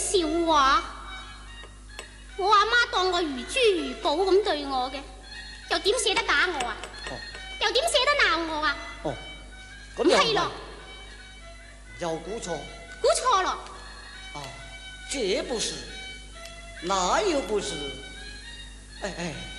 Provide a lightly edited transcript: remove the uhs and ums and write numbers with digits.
笑話。我阿媽當我如珠如寶咁對我嘅，又點捨得打我啊？又點捨得鬧我啊？ 咁又係咯， 又估錯， 估錯咯。 這不是，那又不是，哎哎。